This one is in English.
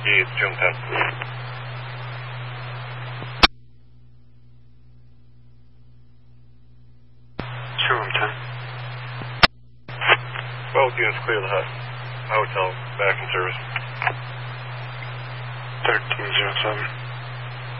it's June 10th. June 10th. Both units clear the hotel, back in service. 1307.